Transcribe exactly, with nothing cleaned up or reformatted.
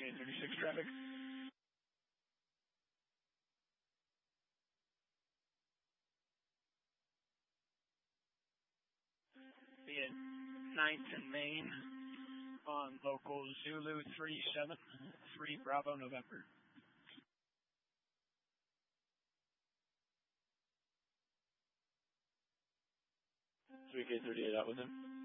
eight thirty-six traffic. Be at ninth and Main on local Zulu three seven three Bravo November. three K thirty-eight out with him.